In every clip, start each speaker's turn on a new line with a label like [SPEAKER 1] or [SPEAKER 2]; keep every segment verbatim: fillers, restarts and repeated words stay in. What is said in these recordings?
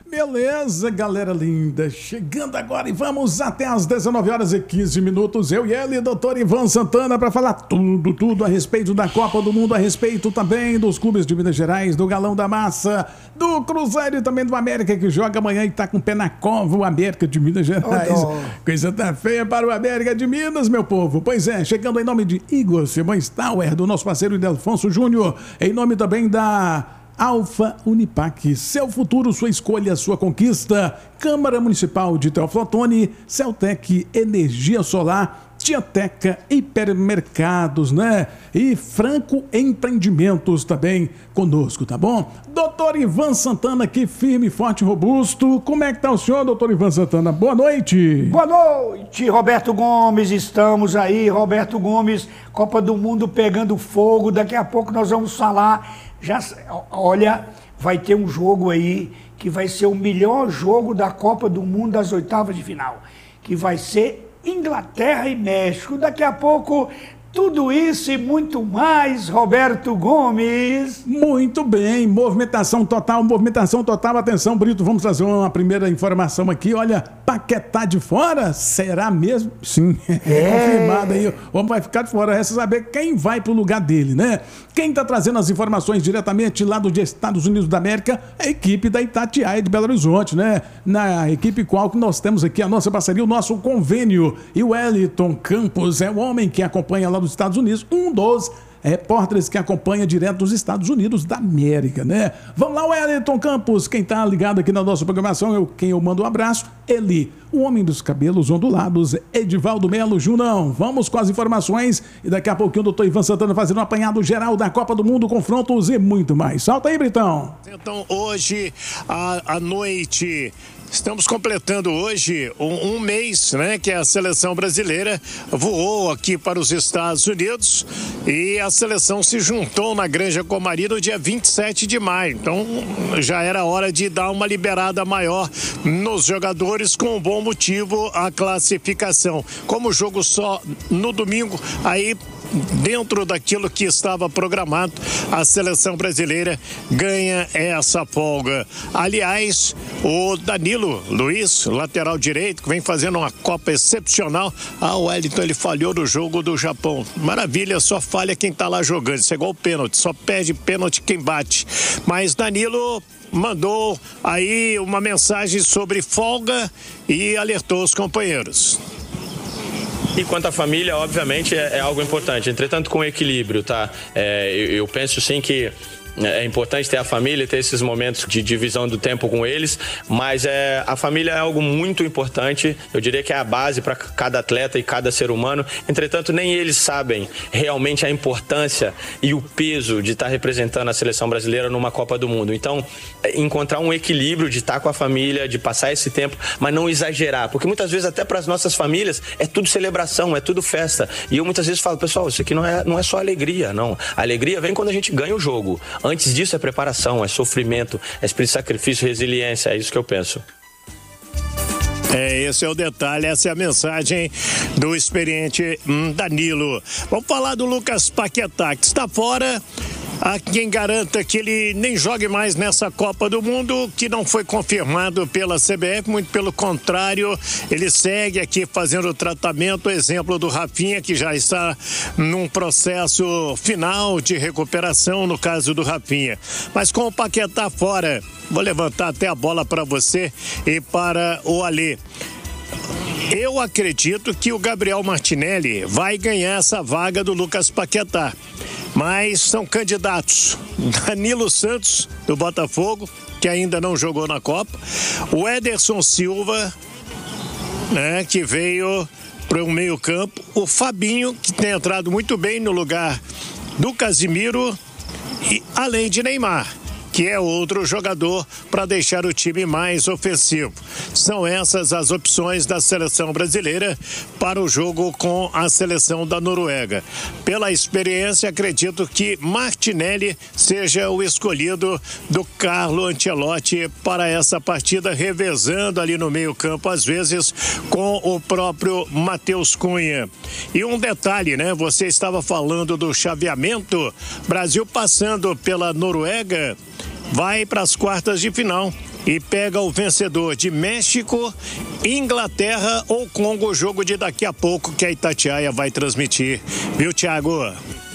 [SPEAKER 1] Beleza, galera linda, chegando agora e vamos até às dezenove horas e quinze minutos, eu e ele, doutor Ivan Santana, para falar tudo, tudo a respeito da Copa do Mundo, a respeito também dos clubes de Minas Gerais, do Galão da Massa, do Cruzeiro e também do América, que joga amanhã e tá com o pé na cova, o América de Minas Gerais. Oh, coisa tá feia para o América de Minas, meu povo. Pois é, chegando em nome de Igor Simões Tauer, do nosso parceiro Idelfonso Júnior, em nome também da Alfa Unipac, seu futuro, sua escolha, sua conquista. Câmara Municipal de Teófilo Otoni, Celtec, Energia Solar, Tiateca, Hipermercados, né? E Franco Empreendimentos também conosco, tá bom? Doutor Ivan Santana aqui, firme, forte e robusto. Como é que tá o senhor, doutor Ivan Santana? Boa noite.
[SPEAKER 2] Boa noite, Roberto Gomes. Estamos aí, Roberto Gomes, Copa do Mundo pegando fogo. Daqui a pouco nós vamos falar. Já, olha, vai ter um jogo aí que vai ser o melhor jogo da Copa do Mundo das oitavas de final, que vai ser Inglaterra e México. Daqui a pouco, tudo isso e muito mais, Roberto Gomes.
[SPEAKER 1] Muito bem, movimentação total, movimentação total. Atenção, Brito, vamos trazer uma primeira informação aqui. Olha, Paquetá de fora? Será mesmo? Sim, é confirmado aí. O homem vai ficar de fora, resta saber quem vai pro lugar dele, né? Quem tá trazendo as informações diretamente lá dos Estados Unidos da América é a equipe da Itatiaia de Belo Horizonte, né? Na equipe qual que nós temos aqui a nossa parceria, o nosso convênio. E o Wellington Campos é o homem que acompanha lá dos Estados Unidos, um dos repórteres que acompanha direto dos Estados Unidos da América, né? Vamos lá, Wellington Campos, quem tá ligado aqui na nossa programação, eu, quem eu mando um abraço, ele, o homem dos cabelos ondulados, Edivaldo Melo Junão. Vamos com as informações e daqui a pouquinho o doutor Ivan Santana fazendo um apanhado geral da Copa do Mundo, confrontos e muito mais. Solta aí, Britão.
[SPEAKER 3] Então, hoje, à, à noite, estamos completando hoje um, um mês, né, que a seleção brasileira voou aqui para os Estados Unidos e a seleção se juntou na Granja Comari no dia vinte e sete de maio. Então, já era hora de dar uma liberada maior nos jogadores, com um bom motivo a classificação. Como o jogo só no domingo, aí dentro daquilo que estava programado, a seleção brasileira ganha essa folga. Aliás, o Danilo Luiz, lateral direito, que vem fazendo uma Copa excepcional. Ah, o Wellington, ele falhou no jogo do Japão. Maravilha, só falha quem tá lá jogando. Isso é igual pênalti, só perde pênalti quem bate. Mas Danilo mandou aí uma mensagem sobre folga e alertou os companheiros.
[SPEAKER 4] E quanto à família, obviamente, é, é algo importante. Entretanto, com equilíbrio, tá? É, eu, eu penso sim que é importante ter a família, ter esses momentos de divisão do tempo com eles, mas é, a família é algo muito importante. Eu diria que é a base para cada atleta e cada ser humano. Entretanto, nem eles sabem realmente a importância e o peso de estar representando a seleção brasileira numa Copa do Mundo. Então, encontrar um equilíbrio de estar com a família, de passar esse tempo, mas não exagerar, porque muitas vezes até para as nossas famílias é tudo celebração, é tudo festa. E eu muitas vezes falo, pessoal, isso aqui não é, não é só alegria, não. A alegria vem quando a gente ganha o jogo. Antes disso é preparação, é sofrimento, é espírito de sacrifício, resiliência, é isso que eu penso.
[SPEAKER 3] É, esse é o detalhe, essa é a mensagem do experiente Danilo. Vamos falar do Lucas Paquetá, que está fora. Há quem garanta que ele nem jogue mais nessa Copa do Mundo, que não foi confirmado pela C B F, muito pelo contrário, ele segue aqui fazendo o tratamento, exemplo do Rafinha, que já está num processo final de recuperação, no caso do Rafinha. Mas com o Paquetá fora, vou levantar até a bola para você e para o Alê. Eu acredito que o Gabriel Martinelli vai ganhar essa vaga do Lucas Paquetá. Mas são candidatos Danilo Santos, do Botafogo, que ainda não jogou na Copa, o Ederson Silva, né, que veio para o meio campo, o Fabinho, que tem entrado muito bem no lugar do Casimiro, e além de Neymar, que é outro jogador para deixar o time mais ofensivo. São essas as opções da seleção brasileira para o jogo com a seleção da Noruega. Pela experiência, acredito que Martinelli seja o escolhido do Carlo Ancelotti para essa partida, revezando ali no meio-campo, às vezes, com o próprio Matheus Cunha. E um detalhe, né? Você estava falando do chaveamento, Brasil passando pela Noruega vai para as quartas de final e pega o vencedor de México, Inglaterra ou Congo, o jogo de daqui a pouco que a Itatiaia vai transmitir. Viu, Thiago?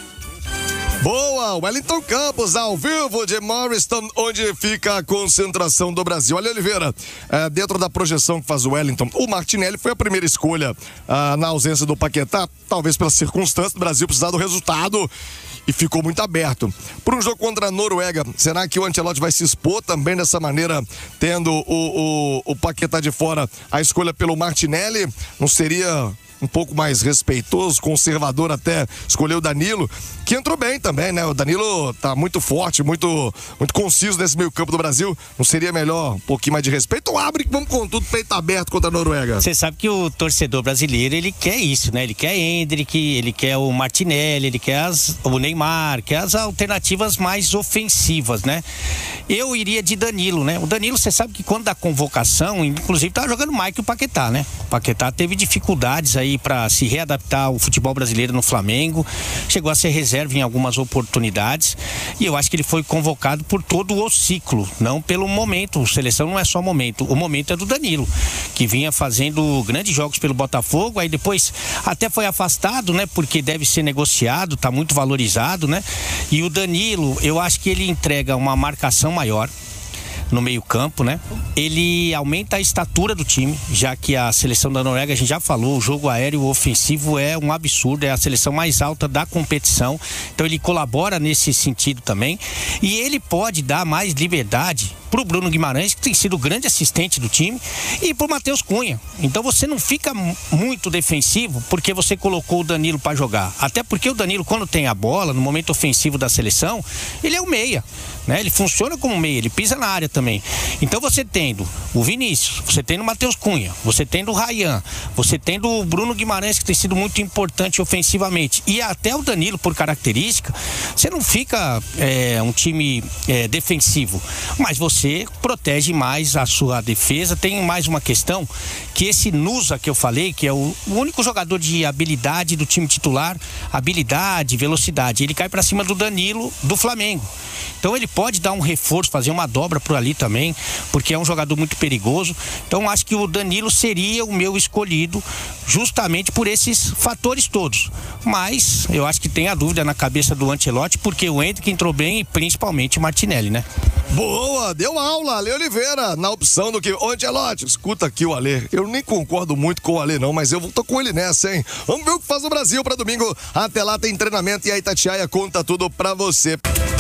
[SPEAKER 5] Boa, Wellington Campos, ao vivo de Morriston, onde fica a concentração do Brasil. Olha, Oliveira, é, dentro da projeção que faz o Wellington, o Martinelli foi a primeira escolha ah, na ausência do Paquetá, talvez pela circunstância do Brasil precisar do resultado, e ficou muito aberto. Para um jogo contra a Noruega, será que o Ancelotti vai se expor também dessa maneira, tendo o, o, o Paquetá de fora, a escolha pelo Martinelli? Não seria um pouco mais respeitoso, conservador até, escolheu o Danilo, que entrou bem também, né? O Danilo tá muito forte, muito, muito conciso nesse meio campo do Brasil. Não seria melhor um pouquinho mais de respeito? Ou abre, vamos com tudo, peito aberto contra a Noruega?
[SPEAKER 6] Você sabe que o torcedor brasileiro, ele quer isso, né? Ele quer Endrick, ele quer o Martinelli, ele quer as, o Neymar, quer as alternativas mais ofensivas, né? Eu iria de Danilo, né? O Danilo, você sabe que quando da convocação, inclusive tava jogando mais que o Paquetá, né? O Paquetá teve dificuldades aí para se readaptar ao futebol brasileiro no Flamengo, chegou a ser reserva em algumas oportunidades e eu acho que ele foi convocado por todo o ciclo, não pelo momento. O seleção não é só momento, o momento é do Danilo, que vinha fazendo grandes jogos pelo Botafogo, aí depois até foi afastado, né, porque deve ser negociado, tá muito valorizado, né? E o Danilo, eu acho que ele entrega uma marcação maior no meio campo, né? Ele aumenta a estatura do time, já que a seleção da Noruega, a gente já falou, o jogo aéreo ofensivo é um absurdo, é a seleção mais alta da competição, então ele colabora nesse sentido também, e ele pode dar mais liberdade pro Bruno Guimarães, que tem sido o grande assistente do time, e pro Matheus Cunha. Então você não fica muito defensivo porque você colocou o Danilo para jogar. Até porque o Danilo, quando tem a bola, no momento ofensivo da seleção, ele é o meia, né? Ele funciona como meia, ele pisa na área também. Então você tendo o Vinícius, você tendo o Matheus Cunha, você tendo o Ryan, você tendo o Bruno Guimarães, que tem sido muito importante ofensivamente, e até o Danilo, por característica, você não fica é, um time é, defensivo, mas você Você protege mais a sua defesa. Tem mais uma questão, que esse Nusa que eu falei, que é o único jogador de habilidade do time titular, habilidade, velocidade, ele cai para cima do Danilo do Flamengo. Então ele pode dar um reforço, fazer uma dobra por ali também, porque é um jogador muito perigoso. Então acho que o Danilo seria o meu escolhido justamente por esses fatores todos. Mas eu acho que tem a dúvida na cabeça do Ancelotti, porque o Endrick entrou bem e principalmente o Martinelli, né?
[SPEAKER 5] Boa, deu aula, Ale Oliveira, na opção do que... Ô, Ancelotti, escuta aqui o Ale, eu nem concordo muito com o Ale não, mas eu tô com ele nessa, hein? Vamos ver o que faz o Brasil para domingo. Até lá tem treinamento e a Itatiaia conta tudo pra você.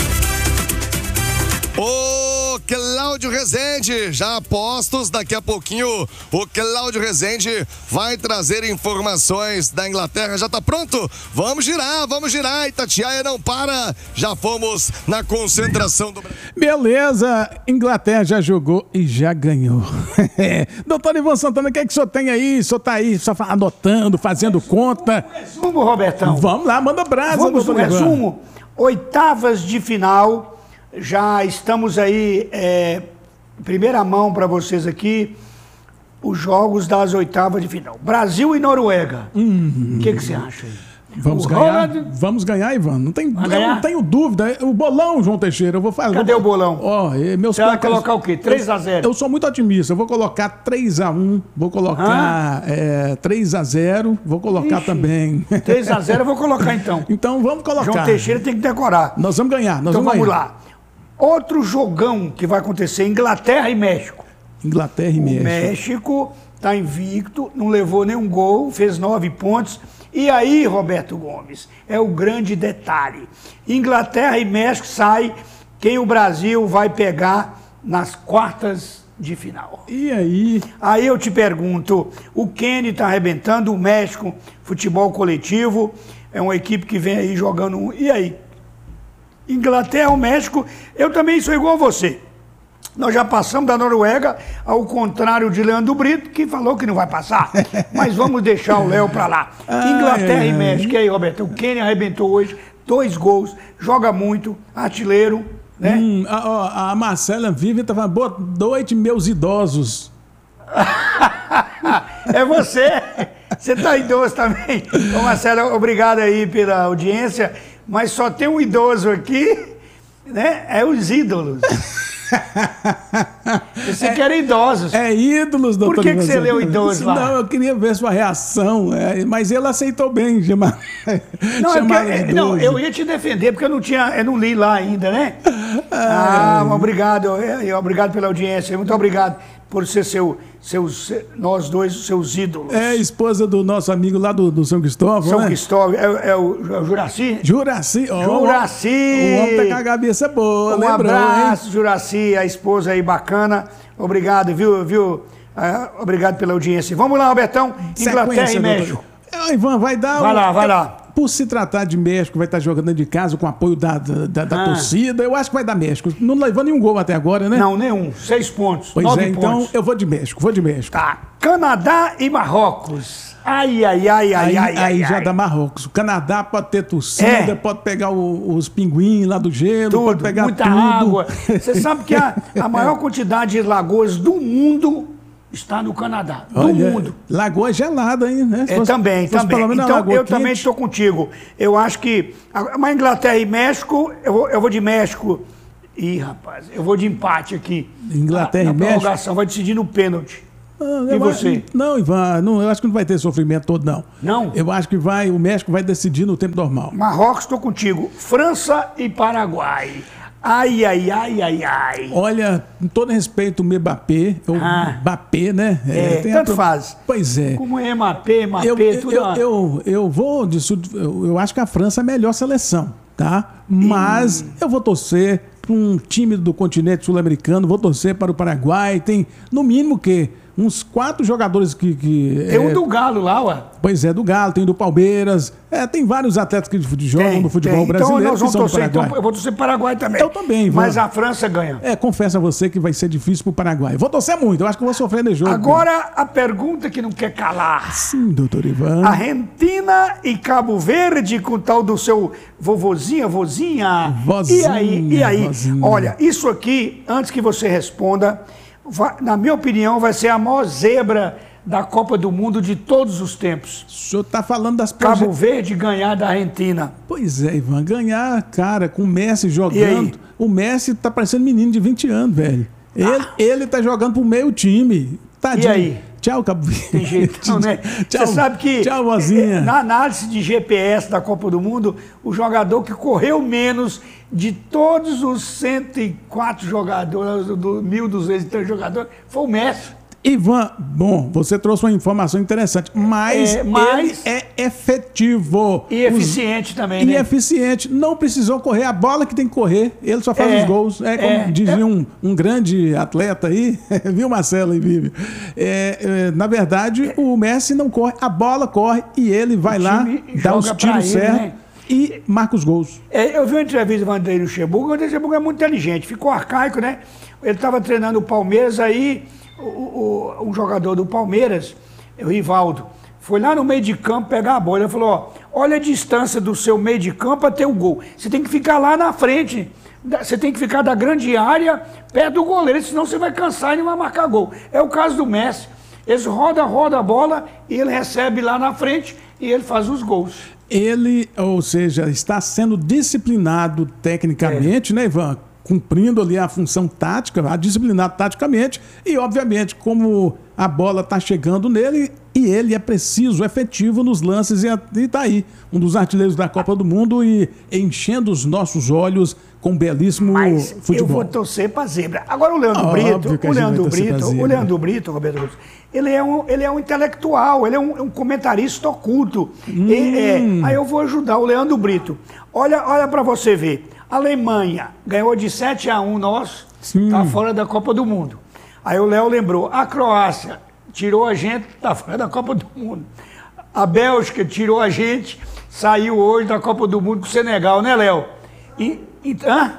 [SPEAKER 5] Ô, Cláudio Rezende, já apostos, daqui a pouquinho o Cláudio Rezende vai trazer informações da Inglaterra. Já tá pronto? Vamos girar, vamos girar, Itatiaia não para, já fomos na concentração do Brasil.
[SPEAKER 1] Beleza, Inglaterra já jogou e já ganhou. Doutor Ivan Santana, o que é que o senhor tem aí? O senhor tá aí só anotando, fazendo conta?
[SPEAKER 2] Resumo, Robertão.
[SPEAKER 1] Vamos lá, manda brasa,
[SPEAKER 2] Vamos no
[SPEAKER 1] doutor Ivan.
[SPEAKER 2] resumo. Oitavas de final. Já estamos aí, é, primeira mão para vocês aqui, os jogos das oitavas de final. Brasil e Noruega. O uhum. que você acha aí?
[SPEAKER 1] Vamos
[SPEAKER 2] o
[SPEAKER 1] ganhar?
[SPEAKER 2] Ronald...
[SPEAKER 1] Vamos ganhar, Ivan. Não tem, eu
[SPEAKER 2] ganhar?
[SPEAKER 1] não tenho dúvida. O bolão, João Teixeira, eu vou fazer.
[SPEAKER 2] Cadê o bolão?
[SPEAKER 1] Ó, meus
[SPEAKER 2] Você vai colocar o quê? três a zero?
[SPEAKER 1] Eu, eu sou muito otimista. Eu vou colocar três a um. Vou colocar é, três a zero. Vou colocar Ixi, também.
[SPEAKER 2] três a zero eu vou colocar então.
[SPEAKER 1] Então vamos colocar.
[SPEAKER 2] João Teixeira tem que decorar.
[SPEAKER 1] Nós vamos ganhar. Nós
[SPEAKER 2] então
[SPEAKER 1] vamos,
[SPEAKER 2] vamos
[SPEAKER 1] ganhar.
[SPEAKER 2] lá. Outro jogão que vai acontecer, Inglaterra e México.
[SPEAKER 1] Inglaterra e México.
[SPEAKER 2] O México está invicto, não levou nenhum gol, fez nove pontos. E aí, Roberto Gomes, é o grande detalhe. Inglaterra e México sai quem o Brasil vai pegar nas quartas de final.
[SPEAKER 1] E aí?
[SPEAKER 2] Aí eu te pergunto, o Kenny está arrebentando, o México, futebol coletivo, é uma equipe que vem aí jogando... E aí? Inglaterra ou México, eu também sou igual a você. Nós já passamos da Noruega, ao contrário de Leandro Brito, que falou que não vai passar. Mas vamos deixar o Léo para lá. Inglaterra ai, e México. E aí, Roberto? O Kenny arrebentou hoje, dois gols, joga muito, artilheiro, né?
[SPEAKER 1] Hum, a, a Marcela Vive estava boa noite, meus idosos.
[SPEAKER 2] É você. Você tá idoso também. Ô, Marcelo, obrigado aí pela audiência. Mas só tem um idoso aqui né? É os ídolos. Você é, quer idosos.
[SPEAKER 1] É ídolos, doutor.
[SPEAKER 2] Por que, que você leu idoso lá?
[SPEAKER 1] Não, eu queria ver sua reação. É, mas ele aceitou bem chamar.
[SPEAKER 2] Não, chamar é porque, não, eu ia te defender, porque eu não tinha, eu não li lá ainda, né? Ah, ah obrigado. Obrigado pela audiência. Muito obrigado por ser seu, seus, nós dois, seus ídolos.
[SPEAKER 1] É esposa do nosso amigo lá do, do São Cristóvão,
[SPEAKER 2] São
[SPEAKER 1] né?
[SPEAKER 2] Cristóvão, é, é o, é o Juraci?
[SPEAKER 1] Juraci, ó.
[SPEAKER 2] Oh, Juraci!
[SPEAKER 1] O homem tá com a cabeça boa,
[SPEAKER 2] um
[SPEAKER 1] lembrou,
[SPEAKER 2] abraço,
[SPEAKER 1] hein?
[SPEAKER 2] Juraci, a esposa aí bacana. Obrigado, viu? viu? Ah, obrigado pela audiência. Vamos lá, Robertão. Inglaterra e México.
[SPEAKER 1] É, Ivan, vai dar...
[SPEAKER 2] Vai
[SPEAKER 1] um...
[SPEAKER 2] lá, vai lá.
[SPEAKER 1] Por se tratar de México, vai estar jogando dentro de casa com apoio da, da, da ah. torcida. Eu acho que vai dar México. Não levou nenhum gol até agora, né?
[SPEAKER 2] Não, nenhum. Seis pontos.
[SPEAKER 1] Pois
[SPEAKER 2] nove
[SPEAKER 1] é, então
[SPEAKER 2] pontos.
[SPEAKER 1] eu vou de México, vou de México.
[SPEAKER 2] Tá. Canadá e Marrocos. Ai, ai, ai, ai,
[SPEAKER 1] aí,
[SPEAKER 2] ai.
[SPEAKER 1] Aí
[SPEAKER 2] ai,
[SPEAKER 1] já
[SPEAKER 2] ai.
[SPEAKER 1] dá Marrocos. O Canadá pode ter torcida,
[SPEAKER 2] é.
[SPEAKER 1] pode pegar o, os pinguins lá do gelo,
[SPEAKER 2] tudo,
[SPEAKER 1] pode pegar
[SPEAKER 2] muita
[SPEAKER 1] tudo.
[SPEAKER 2] água. Você sabe que a, a maior quantidade de lagoas do mundo está no Canadá. Do
[SPEAKER 1] Olha,
[SPEAKER 2] mundo.
[SPEAKER 1] Lagoa gelada, hein? Né?
[SPEAKER 2] É,
[SPEAKER 1] fosse,
[SPEAKER 2] também,
[SPEAKER 1] fosse
[SPEAKER 2] também. Então, eu
[SPEAKER 1] quente.
[SPEAKER 2] também estou contigo. Eu acho que... Mas Inglaterra e México, eu vou, eu vou de México. Ih, rapaz, eu vou de empate aqui.
[SPEAKER 1] Inglaterra
[SPEAKER 2] na,
[SPEAKER 1] e
[SPEAKER 2] na
[SPEAKER 1] México?
[SPEAKER 2] prorrogação, vai decidir no pênalti.
[SPEAKER 1] Ah,
[SPEAKER 2] e você?
[SPEAKER 1] Não, Ivan, não, eu acho que não vai ter sofrimento todo, não.
[SPEAKER 2] Não?
[SPEAKER 1] Eu acho que vai, o México vai decidir no tempo normal.
[SPEAKER 2] Marrocos, estou contigo. França e Paraguai. Ai, ai, ai, ai, ai.
[SPEAKER 1] Olha, com todo respeito, o Mbappé, o
[SPEAKER 2] ah,
[SPEAKER 1] Mbappé, né?
[SPEAKER 2] É, é tanto a... faz.
[SPEAKER 1] Pois é.
[SPEAKER 2] Como é Mbappé, Mbappé,
[SPEAKER 1] eu,
[SPEAKER 2] tudo...
[SPEAKER 1] Eu, eu, eu vou disso, eu, eu acho que a França é a melhor seleção, tá? Mas hum. eu vou torcer para um time do continente sul-americano, vou torcer para o Paraguai, tem no mínimo que uns quatro jogadores que... que
[SPEAKER 2] tem
[SPEAKER 1] é...
[SPEAKER 2] um do Galo lá, ué.
[SPEAKER 1] Pois é, do Galo, tem do Palmeiras, é, tem vários atletas que jogam tem, no futebol tem. brasileiro.
[SPEAKER 2] Então nós vamos
[SPEAKER 1] que são
[SPEAKER 2] torcer, então, eu vou torcer para o Paraguai também.
[SPEAKER 1] Eu também, vou.
[SPEAKER 2] Mas a França ganha.
[SPEAKER 1] É, confesso a você que vai ser difícil para o Paraguai. Vou torcer muito, eu acho que eu vou sofrer nesse jogo.
[SPEAKER 2] Agora, mesmo. A pergunta que não quer calar.
[SPEAKER 1] Sim, doutor Ivan.
[SPEAKER 2] Argentina e Cabo Verde com o tal do seu vovozinha, vozinha.
[SPEAKER 1] Vozinha,
[SPEAKER 2] e aí, e aí?
[SPEAKER 1] Vozinha.
[SPEAKER 2] Olha, isso aqui, antes que você responda, vai, na minha opinião, vai ser a maior zebra da Copa do Mundo de todos os tempos.
[SPEAKER 1] O senhor está falando das...
[SPEAKER 2] Cabo proje... Verde ganhar da Argentina.
[SPEAKER 1] Pois é, Ivan, ganhar, cara, com o Messi jogando. O Messi está parecendo menino de vinte anos, velho. Ele, ah. ele tá jogando pro meio time. Tadinho.
[SPEAKER 2] E aí?
[SPEAKER 1] Tchau, Cabo Verde.
[SPEAKER 2] Tem jeito não, né?
[SPEAKER 1] Tchau,
[SPEAKER 2] você sabe que
[SPEAKER 1] tchau, vozinha.
[SPEAKER 2] Na análise de G P S da Copa do Mundo, o jogador que correu menos de todos os cento e quatro jogadores, do mil e duzentos e três jogadores, foi o Messi.
[SPEAKER 1] Ivan, bom, você trouxe uma informação interessante, mas,
[SPEAKER 2] é, mas...
[SPEAKER 1] ele é efetivo.
[SPEAKER 2] E eficiente Os... também,
[SPEAKER 1] e
[SPEAKER 2] né?
[SPEAKER 1] E eficiente. Não precisou correr, a bola que tem que correr, ele só faz
[SPEAKER 2] é,
[SPEAKER 1] os gols. É como
[SPEAKER 2] é,
[SPEAKER 1] dizia
[SPEAKER 2] é...
[SPEAKER 1] Um, um grande atleta aí, viu, Marcelo e Vivi? É, é, na verdade, é... o Messi não corre, a bola corre e ele vai lá, dá os tiros certos. Né? E marca os gols.
[SPEAKER 2] É, eu vi uma entrevista do Vanderlei Luxemburgo, o Vanderlei Luxemburgo é muito inteligente, ficou arcaico, né? Ele estava treinando o Palmeiras, aí o, o, um jogador do Palmeiras, o Rivaldo, foi lá no meio de campo pegar a bola. Ele falou, ó, olha a distância do seu meio de campo até o gol. Você tem que ficar lá na frente, você tem que ficar da grande área, perto do goleiro, senão você vai cansar e não vai marcar gol. É o caso do Messi. Eles roda, roda a bola e ele recebe lá na frente e ele faz os gols.
[SPEAKER 1] Ele, ou seja, está sendo disciplinado tecnicamente, é. né, Ivan? Cumprindo ali a função tática, disciplinado taticamente, e obviamente como a bola está chegando nele e ele é preciso, efetivo nos lances, e está aí, um dos artilheiros da Copa do Mundo e enchendo os nossos olhos com um belíssimo
[SPEAKER 2] Mas
[SPEAKER 1] futebol.
[SPEAKER 2] Eu vou torcer para zebra. Agora o Leandro Brito, o Leandro Brito, o Leandro Brito, Roberto Augusto, ele é um, ele é um intelectual, ele é um, um comentarista oculto.
[SPEAKER 1] Hum.
[SPEAKER 2] E, é, aí eu vou ajudar o Leandro Brito. Olha, olha para você ver. A Alemanha ganhou de sete a um nosso, está fora da Copa do Mundo. Aí o Léo lembrou, a Croácia tirou a gente, está fora da Copa do Mundo. A Bélgica tirou a gente, saiu hoje da Copa do Mundo com o Senegal, né, Léo? E, e, hã?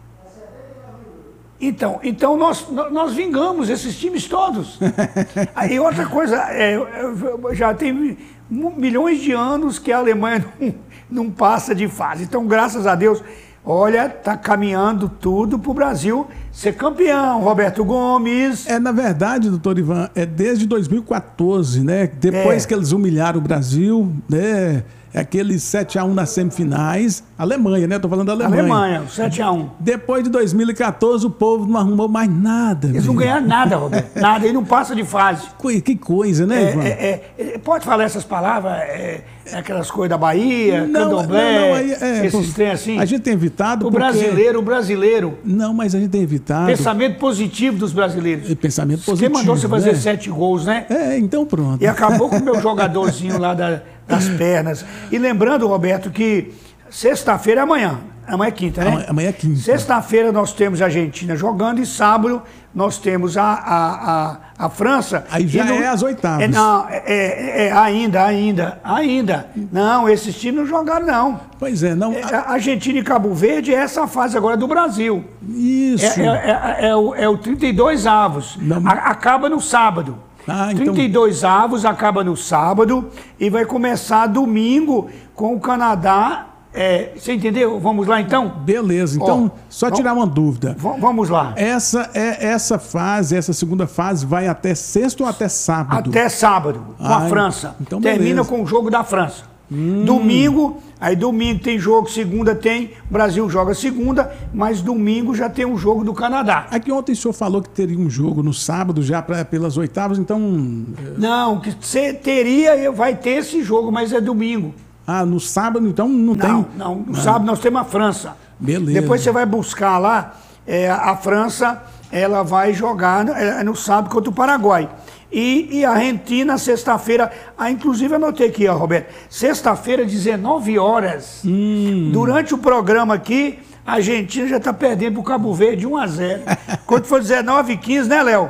[SPEAKER 2] Então, então nós, nós vingamos esses times todos. Aí outra coisa, é, já tem milhões de anos que a Alemanha não, não passa de fase. Então, graças a Deus... Olha, está caminhando tudo para o Brasil ser campeão, Roberto Gomes.
[SPEAKER 1] É, na verdade, doutor Ivan, é desde dois mil e quatorze, né? Depois
[SPEAKER 2] É.
[SPEAKER 1] que eles humilharam o Brasil, né? Aqueles sete a um nas semifinais. Alemanha, né? Tô falando da Alemanha.
[SPEAKER 2] Alemanha, sete a um.
[SPEAKER 1] Depois de dois mil e quatorze, o povo não arrumou mais nada.
[SPEAKER 2] Eles não
[SPEAKER 1] velho.
[SPEAKER 2] ganharam nada, Roberto. Nada, ele não passa de fase.
[SPEAKER 1] Coi- Que coisa, né, Ivan?
[SPEAKER 2] É, é, é, pode falar essas palavras? É, é aquelas coisas da Bahia,
[SPEAKER 1] Não,
[SPEAKER 2] candomblé,
[SPEAKER 1] não, não, aí, é,
[SPEAKER 2] esses
[SPEAKER 1] pô,
[SPEAKER 2] trem assim?
[SPEAKER 1] A gente tem evitado
[SPEAKER 2] O
[SPEAKER 1] porque...
[SPEAKER 2] brasileiro, o brasileiro.
[SPEAKER 1] Não, mas a gente tem evitado...
[SPEAKER 2] Pensamento positivo dos brasileiros.
[SPEAKER 1] E pensamento positivo,
[SPEAKER 2] Quem mandou você fazer
[SPEAKER 1] né?
[SPEAKER 2] sete gols, né?
[SPEAKER 1] É, então pronto.
[SPEAKER 2] E acabou com o meu jogadorzinho lá da- das pernas. E lembrando, Roberto, que sexta-feira é amanhã. Amanhã é quinta, né?
[SPEAKER 1] Amanhã- amanhã é quinta.
[SPEAKER 2] Sexta-feira nós temos a Argentina jogando e sábado nós temos a, a, a, a França.
[SPEAKER 1] Aí já
[SPEAKER 2] E no-
[SPEAKER 1] é as oitavas.
[SPEAKER 2] É, não, é, é- é ainda, ainda, ainda. Não, esses times não jogaram, não.
[SPEAKER 1] Pois é, não...
[SPEAKER 2] É, a Argentina e Cabo Verde é essa fase agora do Brasil.
[SPEAKER 1] Isso.
[SPEAKER 2] É, é- é- é o, é o trinta e dois avos.
[SPEAKER 1] Não.
[SPEAKER 2] A- acaba no sábado.
[SPEAKER 1] Ah, então-
[SPEAKER 2] trinta e dois avos acaba no sábado e vai começar domingo com o Canadá. É, você entendeu? Vamos lá então?
[SPEAKER 1] Beleza, então,
[SPEAKER 2] Ó,
[SPEAKER 1] só
[SPEAKER 2] vamos-
[SPEAKER 1] tirar uma dúvida.
[SPEAKER 2] V- vamos lá.
[SPEAKER 1] Essa, é, essa fase, essa segunda fase, vai até sexta ou até sábado?
[SPEAKER 2] Até sábado, com
[SPEAKER 1] Ah,
[SPEAKER 2] a França.
[SPEAKER 1] então
[SPEAKER 2] Termina
[SPEAKER 1] beleza.
[SPEAKER 2] com o jogo da França. Domingo, aí domingo tem jogo, segunda tem, Brasil joga segunda, mas domingo já tem um jogo do Canadá.
[SPEAKER 1] Aqui ontem o senhor falou que teria um jogo no sábado já pra, pelas oitavas, então...
[SPEAKER 2] Não, que você teria, vai ter esse jogo, mas é domingo.
[SPEAKER 1] Ah, no sábado então não,
[SPEAKER 2] Não,
[SPEAKER 1] tem...
[SPEAKER 2] não, no sábado nós temos a França.
[SPEAKER 1] Beleza.
[SPEAKER 2] Depois você vai buscar lá, é, a França, ela vai jogar é, no sábado contra o Paraguai. E, e a Argentina, sexta-feira, ah, inclusive anotei aqui, ó, Roberto, sexta-feira, dezenove horas,
[SPEAKER 1] Hum.
[SPEAKER 2] durante o programa aqui, a Argentina já está perdendo para o Cabo Verde um a zero. Quando for dezenove e quinze, né, Léo?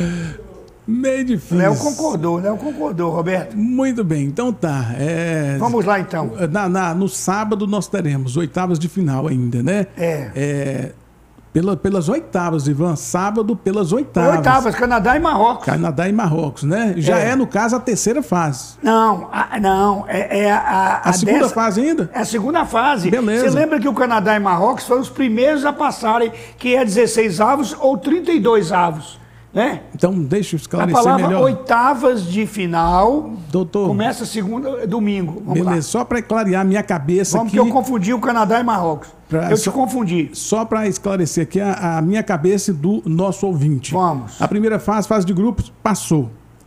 [SPEAKER 1] Meio difícil.
[SPEAKER 2] Léo concordou, Léo concordou, Roberto.
[SPEAKER 1] Muito bem, então tá. é,
[SPEAKER 2] Vamos lá, então.
[SPEAKER 1] na- na- no sábado nós teremos oitavas de final ainda, né?
[SPEAKER 2] É.
[SPEAKER 1] É, pela- pelas oitavas, Ivan, sábado pelas oitavas.
[SPEAKER 2] Oitavas, Canadá e Marrocos.
[SPEAKER 1] Canadá e Marrocos, né? Já é,
[SPEAKER 2] É.
[SPEAKER 1] no caso, a terceira fase.
[SPEAKER 2] Não, a- não, é, é a,
[SPEAKER 1] A, segunda
[SPEAKER 2] dessa-
[SPEAKER 1] fase ainda?
[SPEAKER 2] É a segunda fase.
[SPEAKER 1] Beleza.
[SPEAKER 2] Você lembra que o Canadá e Marrocos foram os primeiros a passarem, que é dezesseis avos ou trinta e dois avos, né?
[SPEAKER 1] Então, deixa eu
[SPEAKER 2] A
[SPEAKER 1] esclarecer
[SPEAKER 2] palavra
[SPEAKER 1] melhor.
[SPEAKER 2] oitavas de final
[SPEAKER 1] Doutor,
[SPEAKER 2] começa segunda, domingo. Vamos
[SPEAKER 1] beleza,
[SPEAKER 2] lá.
[SPEAKER 1] só para clarear minha cabeça
[SPEAKER 2] Vamos
[SPEAKER 1] aqui,
[SPEAKER 2] que eu confundi o Canadá e Marrocos.
[SPEAKER 1] Pra-
[SPEAKER 2] eu
[SPEAKER 1] só-
[SPEAKER 2] te confundi.
[SPEAKER 1] só para esclarecer aqui a, a minha cabeça e do nosso ouvinte.
[SPEAKER 2] Vamos.
[SPEAKER 1] A primeira fase, fase de grupos, passou.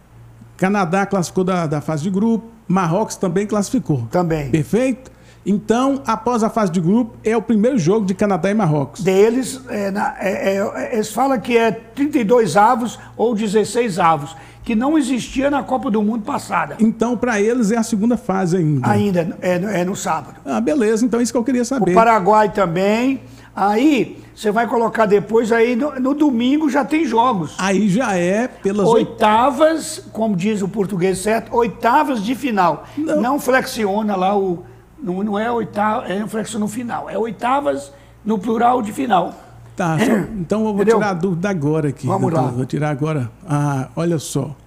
[SPEAKER 1] Canadá classificou da, da fase de grupo, Marrocos também classificou.
[SPEAKER 2] Também.
[SPEAKER 1] Perfeito? Então, após a fase de grupo, é o primeiro jogo de Canadá e Marrocos.
[SPEAKER 2] Deles, é, na- é- é- eles falam que é trinta e dois avos ou dezesseis avos, que não existia na Copa do Mundo passada.
[SPEAKER 1] Então, para eles, é a segunda fase ainda.
[SPEAKER 2] Ainda é, no- é no sábado.
[SPEAKER 1] Ah, beleza, então é isso que eu queria
[SPEAKER 2] O
[SPEAKER 1] saber.
[SPEAKER 2] Paraguai também. Aí, você vai colocar depois, aí no, no domingo já tem jogos.
[SPEAKER 1] Aí já é pelas oito.
[SPEAKER 2] Oitavas, como diz o português certo, oitavas de final.
[SPEAKER 1] Não.
[SPEAKER 2] Não, flexiona lá o... Não, não é oitava, é não flexiona no final. É oitavas no plural de final.
[SPEAKER 1] Tá, só- então eu vou
[SPEAKER 2] Entendeu?
[SPEAKER 1] tirar a dúvida agora aqui.
[SPEAKER 2] Vamos
[SPEAKER 1] doutor.
[SPEAKER 2] lá.
[SPEAKER 1] Vou tirar agora. Ah, olha só.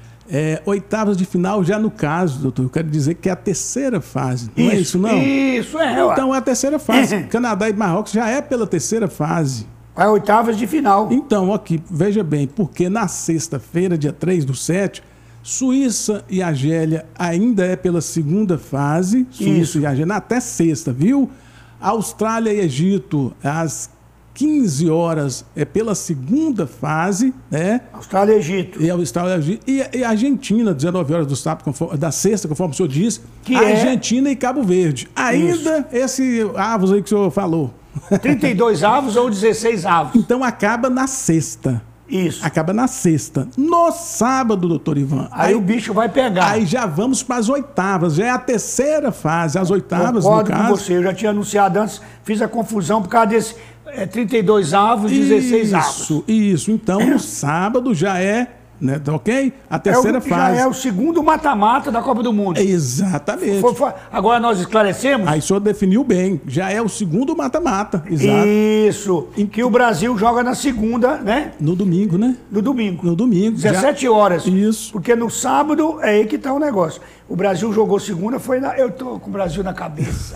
[SPEAKER 1] É, oitavas de final, já no caso, doutor, eu quero dizer que é a terceira fase. Não é isso, não?
[SPEAKER 2] Isso, é. ué.
[SPEAKER 1] Então é a terceira fase. Canadá e Marrocos já é pela terceira fase.
[SPEAKER 2] Vai oitavas de final.
[SPEAKER 1] Então, aqui, veja bem, porque na sexta-feira, dia três do sete, Suíça e Argélia ainda é pela segunda fase. Suíça
[SPEAKER 2] Isso.
[SPEAKER 1] e Argélia até sexta, viu? Austrália e Egito, às quinze horas, é pela segunda fase, né?
[SPEAKER 2] Austrália e Egito.
[SPEAKER 1] E a Austrália e Egito. E, e a Argentina, dezenove horas do sábado, conforme- da sexta, conforme o senhor disse.
[SPEAKER 2] Que é-
[SPEAKER 1] Argentina e Cabo Verde. Ainda esse avos aí que o senhor falou.
[SPEAKER 2] trinta e dois avos ou dezesseis avos.
[SPEAKER 1] Então acaba na sexta.
[SPEAKER 2] Isso.
[SPEAKER 1] Acaba na sexta. No sábado, doutor Ivan.
[SPEAKER 2] Aí, o bicho vai pegar.
[SPEAKER 1] Aí já vamos para as oitavas. Já é a terceira fase. As oitavas,
[SPEAKER 2] Concordo
[SPEAKER 1] no
[SPEAKER 2] com
[SPEAKER 1] caso.
[SPEAKER 2] você. Eu já tinha anunciado antes, fiz a confusão por causa desse é, trinta e dois avos, dezesseis avos.
[SPEAKER 1] Isso, isso. Então, no sábado já é, né, tá ok? A
[SPEAKER 2] É
[SPEAKER 1] terceira
[SPEAKER 2] o, já
[SPEAKER 1] fase.
[SPEAKER 2] é o segundo mata-mata da Copa do Mundo.
[SPEAKER 1] Exatamente.
[SPEAKER 2] Foi- foi- agora nós esclarecemos?
[SPEAKER 1] Aí o senhor definiu bem. Já é o segundo mata-mata. Exato.
[SPEAKER 2] Isso. Em que o Brasil joga na segunda, né?
[SPEAKER 1] No domingo, né?
[SPEAKER 2] No domingo.
[SPEAKER 1] No domingo. já-
[SPEAKER 2] dezessete horas.
[SPEAKER 1] Isso.
[SPEAKER 2] Porque no sábado é aí que está o negócio. O Brasil jogou segunda, foi na, eu tô com o Brasil na cabeça.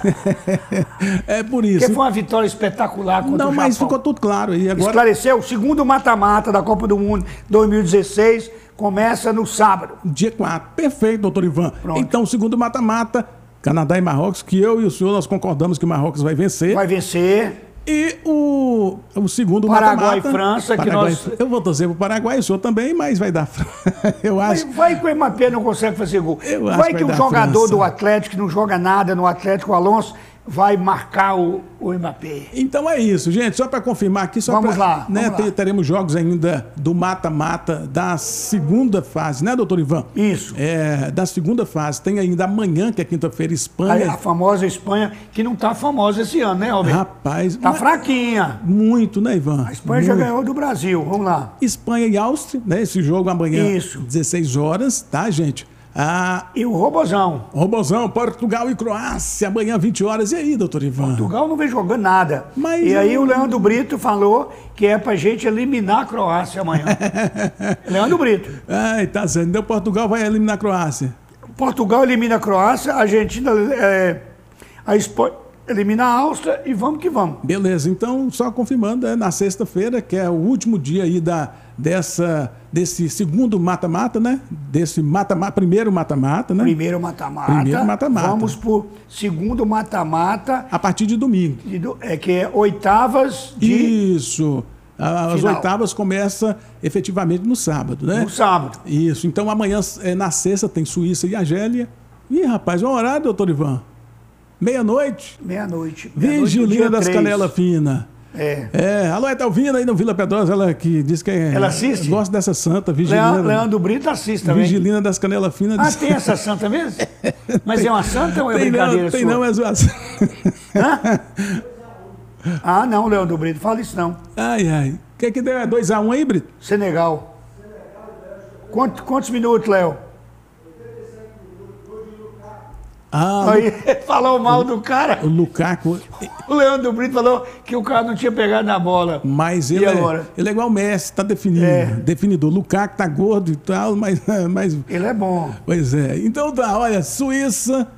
[SPEAKER 1] É por isso.
[SPEAKER 2] Porque foi uma vitória espetacular contra
[SPEAKER 1] Não,
[SPEAKER 2] o Japão.
[SPEAKER 1] mas ficou tudo claro. E agora...
[SPEAKER 2] Esclareceu, o segundo mata-mata da Copa do Mundo dois mil e dezesseis começa no sábado.
[SPEAKER 1] Dia quatro. Perfeito, doutor Ivan.
[SPEAKER 2] Pronto.
[SPEAKER 1] Então, o segundo mata-mata, Canadá e Marrocos, que eu e o senhor, nós concordamos que o Marrocos vai vencer.
[SPEAKER 2] Vai vencer.
[SPEAKER 1] E o, o segundo
[SPEAKER 2] Paraguai
[SPEAKER 1] mata-mata...
[SPEAKER 2] e França, que
[SPEAKER 1] Paraguai,
[SPEAKER 2] nós...
[SPEAKER 1] Eu vou torcer pro Paraguai, o senhor também, mas vai dar... eu acho...
[SPEAKER 2] Vai, vai que o Mbappé não consegue fazer gol.
[SPEAKER 1] Eu acho
[SPEAKER 2] vai
[SPEAKER 1] que
[SPEAKER 2] que
[SPEAKER 1] vai
[SPEAKER 2] o
[SPEAKER 1] dar
[SPEAKER 2] jogador
[SPEAKER 1] França.
[SPEAKER 2] do Atlético, que não joga nada no Atlético, o Alonso, vai marcar o, o Mbappé.
[SPEAKER 1] Então é isso, gente. Só para confirmar aqui, só
[SPEAKER 2] Vamos
[SPEAKER 1] pra,
[SPEAKER 2] lá,
[SPEAKER 1] né,
[SPEAKER 2] vamos lá.
[SPEAKER 1] ter- teremos jogos ainda do mata-mata da segunda fase, né, doutor Ivan?
[SPEAKER 2] Isso.
[SPEAKER 1] É, da segunda fase. Tem ainda amanhã, que é quinta-feira,
[SPEAKER 2] A,
[SPEAKER 1] Espanha.
[SPEAKER 2] a famosa Espanha, que não tá famosa esse ano, né, Alberto?
[SPEAKER 1] Rapaz,
[SPEAKER 2] Tá
[SPEAKER 1] mas-
[SPEAKER 2] fraquinha.
[SPEAKER 1] muito, né, Ivan?
[SPEAKER 2] A Espanha já ganhou do Brasil. Vamos lá.
[SPEAKER 1] Espanha e Áustria, né? Esse jogo amanhã,
[SPEAKER 2] Isso.
[SPEAKER 1] dezesseis horas, tá, gente? Ah,
[SPEAKER 2] E o Robozão.
[SPEAKER 1] Robozão, Portugal e Croácia, amanhã, vinte horas. E aí, doutor Ivan?
[SPEAKER 2] Portugal não vem jogando nada.
[SPEAKER 1] Mas
[SPEAKER 2] e aí
[SPEAKER 1] eu-
[SPEAKER 2] o Leandro Brito falou que é pra gente eliminar a Croácia amanhã. Leandro Brito.
[SPEAKER 1] Ai, tá certo. Então, Portugal vai eliminar a Croácia.
[SPEAKER 2] Portugal elimina a Croácia, a Argentina, é, a Espanha elimina a Áustria e vamos que vamos.
[SPEAKER 1] Beleza, então só confirmando, é na sexta-feira, que é o último dia aí da, dessa, desse segundo mata-mata, né? Desse mata-mata, primeiro mata-mata, né?
[SPEAKER 2] Primeiro mata-mata.
[SPEAKER 1] Primeiro mata-mata.
[SPEAKER 2] Vamos pro segundo mata-mata,
[SPEAKER 1] A partir de domingo.
[SPEAKER 2] e do- é, que é oitavas de
[SPEAKER 1] Isso. A- As
[SPEAKER 2] Final.
[SPEAKER 1] oitavas começam efetivamente no sábado, né?
[SPEAKER 2] no sábado.
[SPEAKER 1] Isso. Então amanhã, é, na sexta, tem Suíça e Argélia. Ih, rapaz, o horário, doutor Ivan? Meia-noite.
[SPEAKER 2] Meia-noite. Meia-noite do
[SPEAKER 1] Vigilina
[SPEAKER 2] dia
[SPEAKER 1] das
[SPEAKER 2] três.
[SPEAKER 1] Canelas Finas.
[SPEAKER 2] É.
[SPEAKER 1] É, alô, Etelvina aí no Vila Pedrosa, ela que diz que é.
[SPEAKER 2] Ela assiste?
[SPEAKER 1] Gosta dessa santa, Vigilina.
[SPEAKER 2] Leandro, Leandro Brito assiste também.
[SPEAKER 1] Vigilina das Canelas Finas.
[SPEAKER 2] Ah,
[SPEAKER 1] diz-
[SPEAKER 2] tem essa santa mesmo? Mas é uma santa ou é
[SPEAKER 1] Tem
[SPEAKER 2] brincadeira
[SPEAKER 1] não, tem
[SPEAKER 2] sua?
[SPEAKER 1] não, é zoação.
[SPEAKER 2] Hã? Ah, não, Leandro Brito, fala isso não.
[SPEAKER 1] Ai, ai. O que que deu? É dois a um aí, Brito?
[SPEAKER 2] Senegal. Quantos, quantos minutos, Léo?
[SPEAKER 1] Ah,
[SPEAKER 2] Aí, falou mal do cara.
[SPEAKER 1] o Lukaku.
[SPEAKER 2] O Leandro Brito falou que o cara não tinha pegado na bola.
[SPEAKER 1] Mas
[SPEAKER 2] E
[SPEAKER 1] ele é,
[SPEAKER 2] agora?
[SPEAKER 1] ele é igual o Messi, tá definido.
[SPEAKER 2] É.
[SPEAKER 1] Definidor. Lukaku tá gordo e tal, mas, mas.
[SPEAKER 2] Ele é bom.
[SPEAKER 1] Pois é. Então tá, olha, Suíça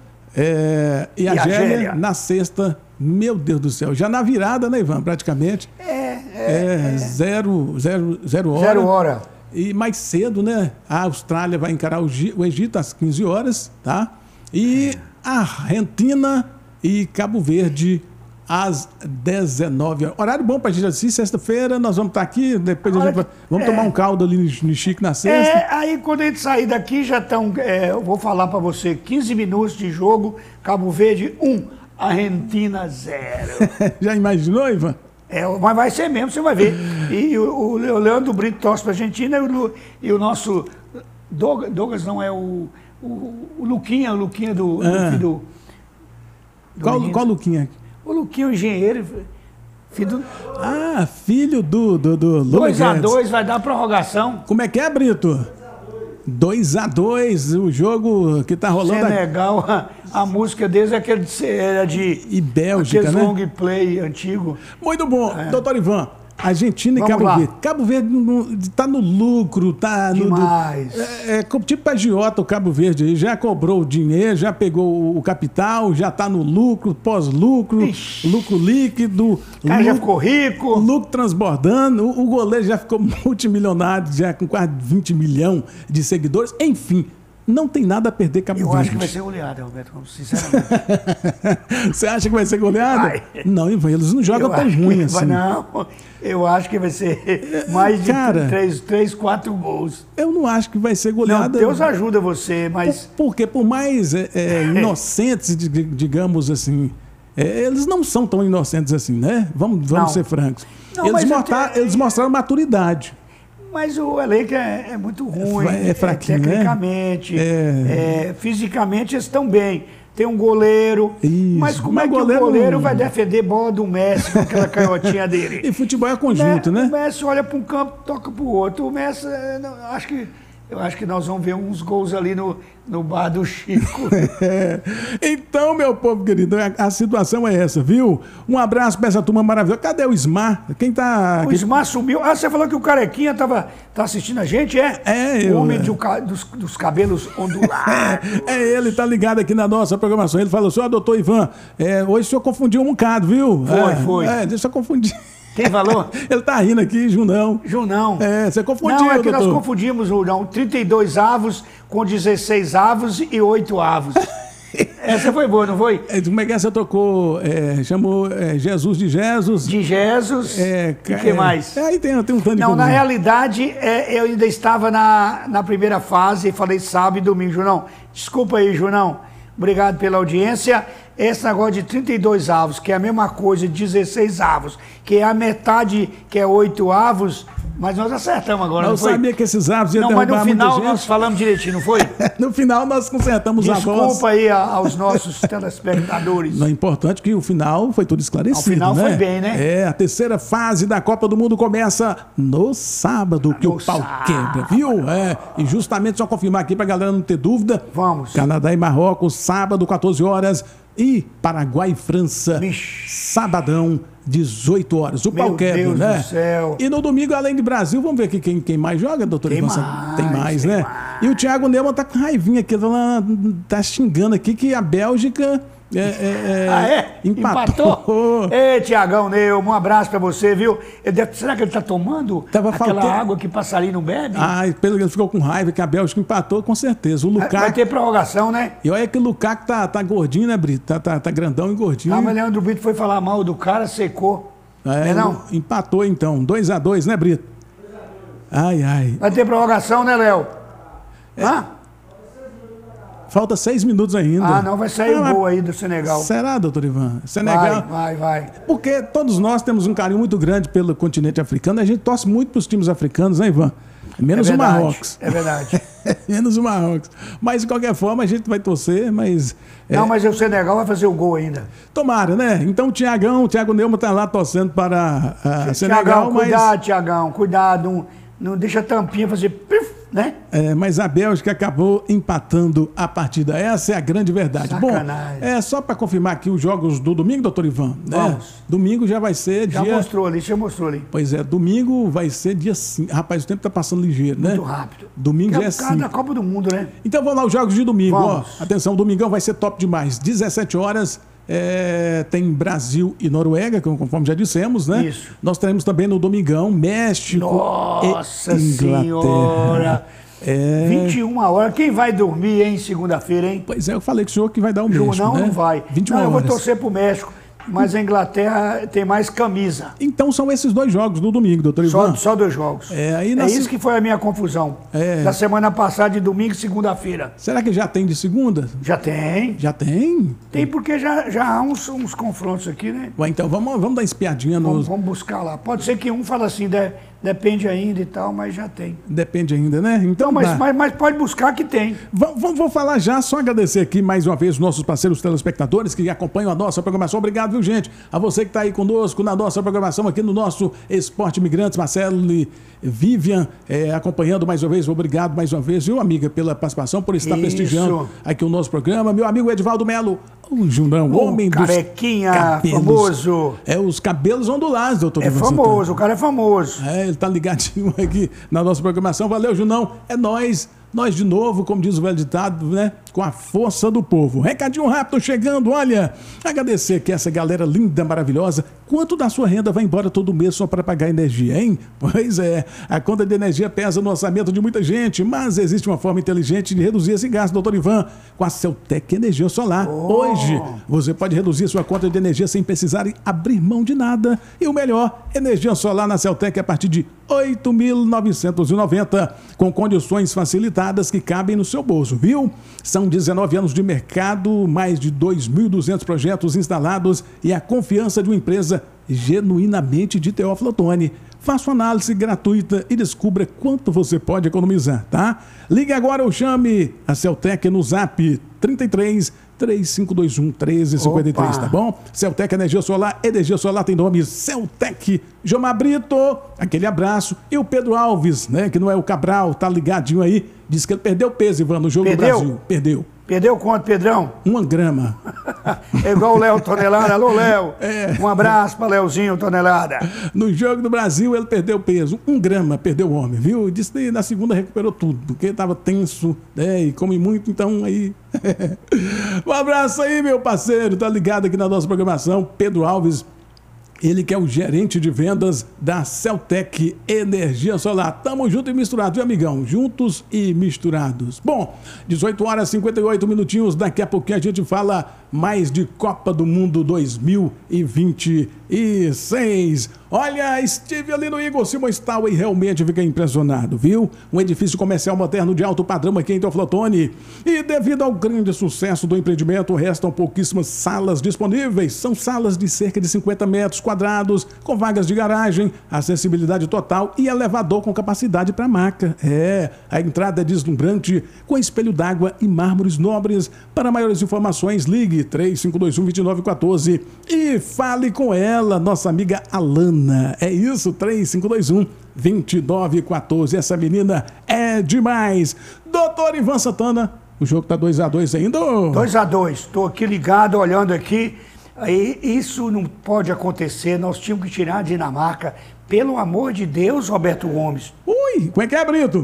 [SPEAKER 1] é, e, Argélia,
[SPEAKER 2] Argélia.
[SPEAKER 1] na sexta. Meu Deus do céu. Já na virada, né, Ivan? Praticamente.
[SPEAKER 2] É,
[SPEAKER 1] É, zero, zero, zero hora.
[SPEAKER 2] Zero hora.
[SPEAKER 1] E mais cedo, né? A Austrália vai encarar o, Gi- o Egito às quinze horas, tá? E a Argentina e Cabo Verde às dezenove horas. Horário bom pra gente assistir. Sexta-feira nós vamos estar aqui, depois a gente vai, vamos tomar um caldo ali no, no Chique na sexta.
[SPEAKER 2] É, aí quando a gente sair daqui já estão, é, eu vou falar pra você, quinze minutos de jogo, Cabo Verde um, Argentina zero.
[SPEAKER 1] Já imaginou, Ivan?
[SPEAKER 2] É, mas vai ser mesmo, você vai ver. E o, o Leandro Brito torce pra Argentina e o, Lu- e o nosso Douglas, Douglas não é o, o, o Luquinha, o Luquinha do, do
[SPEAKER 1] Ah.
[SPEAKER 2] filho do, do
[SPEAKER 1] Qual,
[SPEAKER 2] menino.
[SPEAKER 1] qual Luquinha?
[SPEAKER 2] O Luquinha, o engenheiro, filho do
[SPEAKER 1] Ah, filho do, do, do Lula
[SPEAKER 2] dois a
[SPEAKER 1] Guedes.
[SPEAKER 2] dois, vai dar prorrogação.
[SPEAKER 1] Como é que é, Brito? dois a dois, o jogo que tá rolando aqui.
[SPEAKER 2] Senegal, a, a música deles é aquele de, era de
[SPEAKER 1] E Bélgica,
[SPEAKER 2] aqueles
[SPEAKER 1] né?
[SPEAKER 2] long play antigo.
[SPEAKER 1] Muito bom. Doutor Ivan, Argentina e
[SPEAKER 2] Vamos
[SPEAKER 1] Cabo
[SPEAKER 2] lá.
[SPEAKER 1] Verde. Cabo Verde está no lucro, tá no...
[SPEAKER 2] Demais.
[SPEAKER 1] É, é tipo agiota o Cabo Verde aí, já cobrou o dinheiro, já pegou o capital, já está no lucro, pós-lucro,
[SPEAKER 2] Ixi.
[SPEAKER 1] lucro líquido,
[SPEAKER 2] O cara já
[SPEAKER 1] lucro,
[SPEAKER 2] ficou rico.
[SPEAKER 1] lucro transbordando, o, o goleiro já ficou multimilionário, já com quase vinte milhões de seguidores, enfim. Não tem nada a perder Cabo
[SPEAKER 2] Eu
[SPEAKER 1] Verde.
[SPEAKER 2] acho que vai ser goleada, Roberto, sinceramente.
[SPEAKER 1] Você acha que vai ser goleada?
[SPEAKER 2] Vai.
[SPEAKER 1] Não, Ivan, eles não jogam
[SPEAKER 2] Eu
[SPEAKER 1] tão
[SPEAKER 2] acho que
[SPEAKER 1] ruim
[SPEAKER 2] vai-
[SPEAKER 1] assim.
[SPEAKER 2] Não, eu acho que vai ser mais de
[SPEAKER 1] Cara.
[SPEAKER 2] três, três, quatro gols.
[SPEAKER 1] Eu não acho que vai ser
[SPEAKER 2] Não,
[SPEAKER 1] goleada.
[SPEAKER 2] Deus ajuda você, mas
[SPEAKER 1] Porque por mais é, é, inocentes, di- di- digamos assim, é, eles não são tão inocentes assim, né? Vamos, vamos
[SPEAKER 2] Não.
[SPEAKER 1] ser francos.
[SPEAKER 2] Não,
[SPEAKER 1] eles,
[SPEAKER 2] mas
[SPEAKER 1] mostra-
[SPEAKER 2] até-
[SPEAKER 1] eles mostraram maturidade.
[SPEAKER 2] Mas o elenco é, é muito ruim.
[SPEAKER 1] É fraquinho, né?
[SPEAKER 2] Tecnicamente.
[SPEAKER 1] É.
[SPEAKER 2] é, fisicamente eles estão bem. Tem um goleiro.
[SPEAKER 1] Isso.
[SPEAKER 2] Mas como
[SPEAKER 1] Mas
[SPEAKER 2] é que
[SPEAKER 1] goleiro
[SPEAKER 2] o goleiro
[SPEAKER 1] não-
[SPEAKER 2] vai defender bola do Messi com aquela canhotinha dele?
[SPEAKER 1] E futebol é conjunto,
[SPEAKER 2] O
[SPEAKER 1] né?
[SPEAKER 2] Messi olha para um campo, toca para o outro. O Messi, eh, não, acho que Eu acho que nós vamos ver uns gols ali no, no bar do Chico.
[SPEAKER 1] É. Então, meu povo querido, a, a situação é essa, viu? Um abraço pra essa turma maravilhosa. Cadê o Ismar? Quem tá...
[SPEAKER 2] O Ismar sumiu. Ah, você falou que o Carequinha tava, tá assistindo a gente, é?
[SPEAKER 1] É,
[SPEAKER 2] o
[SPEAKER 1] eu...
[SPEAKER 2] O homem do, dos, dos cabelos ondulados.
[SPEAKER 1] É, é ele, tá ligado aqui na nossa programação. Ele falou assim, ó, doutor Ivan, é, hoje o senhor confundiu um bocado, viu?
[SPEAKER 2] Foi,
[SPEAKER 1] é,
[SPEAKER 2] foi.
[SPEAKER 1] É, deixa eu confundir.
[SPEAKER 2] Tem valor?
[SPEAKER 1] Ele tá rindo aqui, Junão.
[SPEAKER 2] Junão.
[SPEAKER 1] É, você confundiu,
[SPEAKER 2] Não, é que
[SPEAKER 1] doutor.
[SPEAKER 2] nós confundimos, Junão. trinta e dois avos com dezesseis avos e oito avos. Essa foi boa, não foi?
[SPEAKER 1] É, como é que é? Você trocou, é, chamou é, Jesus de Jesus?
[SPEAKER 2] De Jesus.
[SPEAKER 1] É,
[SPEAKER 2] e o que
[SPEAKER 1] é,
[SPEAKER 2] mais?
[SPEAKER 1] É, aí tem, tem um tanto de
[SPEAKER 2] Não, na
[SPEAKER 1] coisa.
[SPEAKER 2] realidade, é, eu ainda estava na, na primeira fase e falei sábado e domingo, Junão. Desculpa aí, Junão. Obrigado pela audiência. Esse negócio de trinta e dois avos, que é a mesma coisa de dezesseis avos, que é a metade, que é oito avos, mas nós acertamos agora,
[SPEAKER 1] Eu
[SPEAKER 2] não foi?
[SPEAKER 1] sabia que esses avos iam
[SPEAKER 2] Não, mas
[SPEAKER 1] derrubar
[SPEAKER 2] no final
[SPEAKER 1] muita gente.
[SPEAKER 2] nós falamos direitinho, não foi?
[SPEAKER 1] No final nós consertamos a voz.
[SPEAKER 2] Desculpa aí a- aos nossos telespectadores.
[SPEAKER 1] Não é importante que o final foi tudo esclarecido,
[SPEAKER 2] O final
[SPEAKER 1] né?
[SPEAKER 2] foi bem, né?
[SPEAKER 1] É, a terceira fase da Copa do Mundo começa no sábado, que
[SPEAKER 2] No
[SPEAKER 1] o pau
[SPEAKER 2] sábado.
[SPEAKER 1] quebra, viu? É, e justamente só confirmar aqui pra galera não ter dúvida.
[SPEAKER 2] Vamos.
[SPEAKER 1] Canadá e Marrocos, sábado, quatorze horas. E Paraguai e França,
[SPEAKER 2] Vixe.
[SPEAKER 1] sabadão, dezoito horas. O pau
[SPEAKER 2] Meu
[SPEAKER 1] quebra,
[SPEAKER 2] Deus
[SPEAKER 1] né?
[SPEAKER 2] do céu.
[SPEAKER 1] E no domingo, além de Brasil, vamos ver aqui quem, quem mais joga, doutor
[SPEAKER 2] Tem
[SPEAKER 1] Ivan?
[SPEAKER 2] mais,
[SPEAKER 1] Tem mais,
[SPEAKER 2] tem
[SPEAKER 1] né?
[SPEAKER 2] mais.
[SPEAKER 1] E o Thiago Neumann tá com raivinha aqui, tá, lá- tá xingando aqui que a Bélgica é, é, é,
[SPEAKER 2] Ah, é?
[SPEAKER 1] empatou.
[SPEAKER 2] Ei, Tiagão Neumann, um abraço pra você, viu? Ele deve- será que ele tá tomando
[SPEAKER 1] Tava
[SPEAKER 2] aquela
[SPEAKER 1] faltando-
[SPEAKER 2] água que passarinho não bebe?
[SPEAKER 1] Ai, pelo que ele ficou com raiva que a Bélgica empatou, com certeza. O
[SPEAKER 2] Vai
[SPEAKER 1] Lukaku...
[SPEAKER 2] ter prorrogação, né?
[SPEAKER 1] E olha que o Lukaku tá, tá gordinho, né, Brito? Tá, tá, tá grandão e gordinho.
[SPEAKER 2] Ah, mas Leandro Brito foi falar mal do cara, secou.
[SPEAKER 1] É,
[SPEAKER 2] Não é não?
[SPEAKER 1] Empatou então, dois a dois, né, Brito? Ai, ai.
[SPEAKER 2] Vai ter prorrogação, né, Léo?
[SPEAKER 1] É.
[SPEAKER 2] Hã?
[SPEAKER 1] Falta seis minutos ainda.
[SPEAKER 2] Ah, não, vai sair
[SPEAKER 1] Ah,
[SPEAKER 2] o
[SPEAKER 1] mas-
[SPEAKER 2] gol aí do Senegal.
[SPEAKER 1] Será, doutor Ivan? Senegal.
[SPEAKER 2] Vai, vai, vai.
[SPEAKER 1] Porque todos nós temos um carinho muito grande pelo continente africano. A gente torce muito para os times africanos, né, Ivan? Menos
[SPEAKER 2] é
[SPEAKER 1] o
[SPEAKER 2] verdade,
[SPEAKER 1] Marrocos.
[SPEAKER 2] É verdade.
[SPEAKER 1] Menos o Marrocos. Mas, de qualquer forma, a gente vai torcer, mas... é,
[SPEAKER 2] Não, mas o Senegal vai fazer o gol ainda.
[SPEAKER 1] tomara, né? Então, o Tiagão, o Thiago Neumann tá lá torcendo para a Senegal,
[SPEAKER 2] Tiagão,
[SPEAKER 1] mas...
[SPEAKER 2] cuidado, Tiagão, cuidado. Não, não deixa a tampinha fazer... pif, né?
[SPEAKER 1] É, mas a Bélgica acabou empatando a partida. Essa é a grande verdade.
[SPEAKER 2] Sacanagem.
[SPEAKER 1] Bom, é só para confirmar aqui os jogos do domingo, doutor Ivan. Né?
[SPEAKER 2] Vamos.
[SPEAKER 1] Domingo já vai ser
[SPEAKER 2] Já
[SPEAKER 1] dia...
[SPEAKER 2] mostrou ali, já mostrou ali.
[SPEAKER 1] Pois é, domingo vai ser dia cinco. Rapaz, o tempo tá passando ligeiro, né?
[SPEAKER 2] Muito rápido.
[SPEAKER 1] Domingo
[SPEAKER 2] Que
[SPEAKER 1] já é
[SPEAKER 2] é por causa da
[SPEAKER 1] cinco.
[SPEAKER 2] Copa do Mundo, né?
[SPEAKER 1] Então vamos lá, os jogos de domingo. Ó,
[SPEAKER 2] Vamos.
[SPEAKER 1] atenção, domingão vai ser top demais. dezessete horas, é, tem Brasil e Noruega, conforme já dissemos, né?
[SPEAKER 2] Isso.
[SPEAKER 1] Nós teremos também no domingão México
[SPEAKER 2] Nossa
[SPEAKER 1] e Inglaterra.
[SPEAKER 2] Senhora!
[SPEAKER 1] É...
[SPEAKER 2] vinte e uma horas. Quem vai dormir, hein, segunda-feira, hein?
[SPEAKER 1] Pois é, eu falei que o senhor que vai dar o México,
[SPEAKER 2] João não,
[SPEAKER 1] né?
[SPEAKER 2] não vai.
[SPEAKER 1] vinte e
[SPEAKER 2] Não,
[SPEAKER 1] uma
[SPEAKER 2] eu vou
[SPEAKER 1] horas.
[SPEAKER 2] torcer pro México, mas a Inglaterra tem mais camisa.
[SPEAKER 1] Então são esses dois jogos do domingo, doutor
[SPEAKER 2] Só,
[SPEAKER 1] Ivan.
[SPEAKER 2] só dois jogos.
[SPEAKER 1] É, aí
[SPEAKER 2] é
[SPEAKER 1] nós-
[SPEAKER 2] isso que foi a minha confusão.
[SPEAKER 1] É.
[SPEAKER 2] Da semana passada, de domingo e segunda-feira.
[SPEAKER 1] Será que já tem de segunda?
[SPEAKER 2] Já tem.
[SPEAKER 1] Já tem?
[SPEAKER 2] Tem porque já, já há uns, uns confrontos aqui, né?
[SPEAKER 1] Ué, então vamos, vamos dar espiadinha
[SPEAKER 2] Vamos,
[SPEAKER 1] nos...
[SPEAKER 2] vamos buscar lá. Pode ser que um fale assim, de- depende ainda e tal, mas já tem.
[SPEAKER 1] Depende ainda, né? Então,
[SPEAKER 2] Não, mas,
[SPEAKER 1] dá.
[SPEAKER 2] mas, mas pode buscar que tem.
[SPEAKER 1] Vamos, vamos- vou falar já, só agradecer aqui mais uma vez os nossos parceiros telespectadores que acompanham a nossa programação. Obrigado, viu, gente? A você que está aí conosco na nossa programação aqui no nosso Esporte Imigrantes, Marcelo e Vivian, eh, acompanhando mais uma vez. Obrigado mais uma vez, viu, amiga, pela participação, por estar
[SPEAKER 2] Isso.
[SPEAKER 1] prestigiando aqui o nosso programa. Meu amigo Edivaldo Melo, o Junão,
[SPEAKER 2] O
[SPEAKER 1] homem dos
[SPEAKER 2] carequinha
[SPEAKER 1] cabelos.
[SPEAKER 2] famoso.
[SPEAKER 1] É, os cabelos ondulados, doutor
[SPEAKER 2] É
[SPEAKER 1] Ivan Santana.
[SPEAKER 2] famoso, o cara é famoso.
[SPEAKER 1] É, ele tá ligadinho aqui na nossa programação. Valeu, Junão. É nós. Nós de novo, como diz o velho ditado, né? Com a força do povo. Recadinho rápido chegando, olha. Agradecer que essa galera linda, maravilhosa. Quanto da sua renda vai embora todo mês só para pagar energia, hein? Pois é, a conta de energia pesa no orçamento de muita gente, mas existe uma forma inteligente de reduzir esse gasto, doutor Ivan, com a Celtec Energia Solar.
[SPEAKER 2] Oh.
[SPEAKER 1] Hoje, você pode reduzir sua conta de energia sem precisar abrir mão de nada. E o melhor, energia solar na Celtec a partir de oito mil novecentos e noventa, com condições facilitadas que cabem no seu bolso, viu? São dezenove anos de mercado, mais de dois mil e duzentos projetos instalados e a confiança de uma empresa genuinamente de Teófilo Otoni. Faça uma análise gratuita e descubra quanto você pode economizar, tá? Ligue agora ou chame a Celtec no zap trinta e três, três cinco dois um, um três cinco três, tá bom? Celtec Energia Solar, energia solar tem nome Celtec. Jomar Brito, aquele abraço. E o Pedro Alves, né, que não é o Cabral, tá ligadinho aí. Diz que ele perdeu peso, Ivan, no jogo
[SPEAKER 2] Perdeu?
[SPEAKER 1] do Brasil. Perdeu.
[SPEAKER 2] Perdeu quanto, Pedrão?
[SPEAKER 1] Uma grama.
[SPEAKER 2] É igual o Léo Tonelada. Alô, Léo.
[SPEAKER 1] É.
[SPEAKER 2] Um abraço para Léozinho Tonelada.
[SPEAKER 1] No jogo do Brasil, ele perdeu peso. Um grama perdeu o homem, viu? Disse que na segunda recuperou tudo, porque estava tenso, né? E come muito, então aí... Um abraço aí, meu parceiro. Tá ligado aqui na nossa programação. Pedro Alves. Ele que é o gerente de vendas da Celtec Energia Solar. Tamo junto e misturado, viu, amigão? Juntos e misturados. Bom, dezoito horas e cinquenta e oito minutinhos. Daqui a pouquinho a gente fala mais de Copa do Mundo dois mil e vinte e seis. Olha, estive ali no Igor Simões Tower e realmente fiquei impressionado, viu? Um edifício comercial moderno de alto padrão aqui em Teófilo Otoni. E devido ao grande sucesso do empreendimento, restam pouquíssimas salas disponíveis. São salas de cerca de cinquenta metros quadrados, com vagas de garagem, acessibilidade total e elevador com capacidade para maca. É, a entrada é deslumbrante, com espelho d'água e mármores nobres. Para maiores informações, ligue três cinco dois um, dois nove um quatro e fale com ela, nossa amiga Alana. É isso, três cinco dois um, dois nove um quatro. Essa menina é demais. Doutor Ivan Santana, o jogo tá dois a dois ainda?
[SPEAKER 2] dois a dois. Estou aqui ligado, olhando aqui. Aí, isso não pode acontecer. Nós tínhamos que tirar a Dinamarca. Pelo amor de Deus, Roberto Gomes.
[SPEAKER 1] Ui, como é que é, Brito?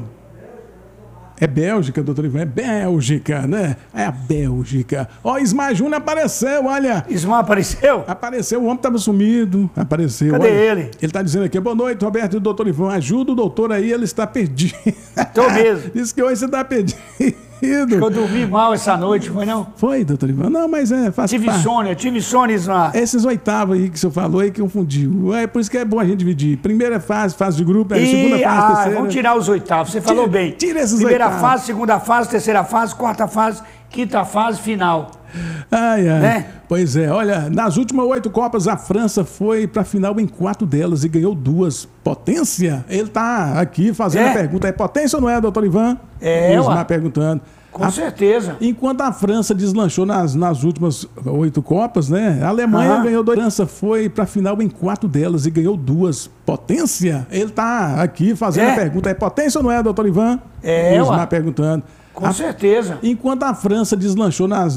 [SPEAKER 1] É Bélgica, doutor Ivan, é Bélgica, né? É a Bélgica. Ó, Ismar Júnior apareceu, olha.
[SPEAKER 2] Ismar apareceu?
[SPEAKER 1] Apareceu, o homem estava sumido, apareceu.
[SPEAKER 2] Cadê
[SPEAKER 1] olha.
[SPEAKER 2] ele?
[SPEAKER 1] Ele está dizendo aqui, boa noite, Roberto e doutor Ivan, ajuda o doutor aí, ele está perdido.
[SPEAKER 2] Tô mesmo.
[SPEAKER 1] Diz que hoje você está perdido.
[SPEAKER 2] Eu dormi mal essa noite, foi não?
[SPEAKER 1] Foi, doutor Ivan? Não, mas é, faz
[SPEAKER 2] Tive
[SPEAKER 1] parte.
[SPEAKER 2] sono, tive sono, Ismar.
[SPEAKER 1] Esses oitavos aí que o senhor falou aí que confundiu. É por isso que é bom a gente dividir. Primeira fase, fase de grupo, aí
[SPEAKER 2] E,
[SPEAKER 1] segunda fase,
[SPEAKER 2] ah,
[SPEAKER 1] terceira.
[SPEAKER 2] vamos tirar os oitavos, você falou
[SPEAKER 1] Tira-
[SPEAKER 2] bem.
[SPEAKER 1] tira esses
[SPEAKER 2] Primeira
[SPEAKER 1] oitavos.
[SPEAKER 2] fase, segunda fase, terceira fase, quarta fase, quinta fase, final.
[SPEAKER 1] Ai, ai.
[SPEAKER 2] Né?
[SPEAKER 1] Pois é, olha, nas últimas oito Copas, a França foi pra final em quatro delas e ganhou duas. Potência? Ele tá aqui fazendo
[SPEAKER 2] É?
[SPEAKER 1] a pergunta. É potência ou não é, doutor Ivan?
[SPEAKER 2] É,
[SPEAKER 1] O Ismar
[SPEAKER 2] ué.
[SPEAKER 1] perguntando.
[SPEAKER 2] Com
[SPEAKER 1] A-
[SPEAKER 2] certeza.
[SPEAKER 1] Enquanto a França deslanchou nas, nas últimas oito Copas, né? A Alemanha
[SPEAKER 2] Aham.
[SPEAKER 1] ganhou dois. A França foi pra final em quatro delas e ganhou duas. Potência? Ele tá aqui fazendo
[SPEAKER 2] É?
[SPEAKER 1] a pergunta. É potência ou não é, doutor Ivan?
[SPEAKER 2] É,
[SPEAKER 1] O Ismar
[SPEAKER 2] ué.
[SPEAKER 1] perguntando.
[SPEAKER 2] Com
[SPEAKER 1] A-
[SPEAKER 2] certeza.
[SPEAKER 1] Enquanto a França deslanchou nas